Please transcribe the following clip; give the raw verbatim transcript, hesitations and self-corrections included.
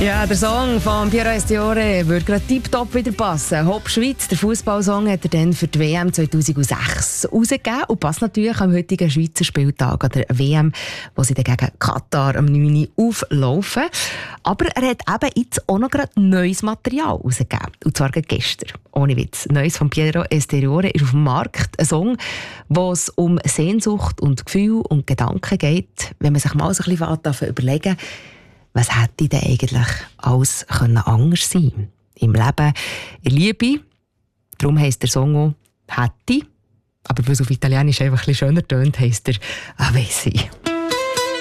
Ja, der Song von Piero Estiore würde gerade tiptop wieder passen. Hop Schweiz, der Fußballsong, hat er dann für die W M zweitausendsechs rausgegeben und passt natürlich am heutigen Schweizer Spieltag an der W M, wo sie dann gegen Katar am neun Uhr auflaufen. Aber er hat eben jetzt auch noch gerade neues Material rausgegeben. Und zwar gestern. Ohne Witz. Neues von Piero Estiore ist auf dem Markt. Ein Song, wo es um Sehnsucht und Gefühl und Gedanken geht. Wenn man sich mal so ein bisschen überlegen will, was hätte denn eigentlich alles anders sein können? Im Leben, in Liebe. Darum heisst der Song auch «Hätte». Aber weil es auf Italienisch einfach ein bisschen schöner tönt, heisst er «Avessi».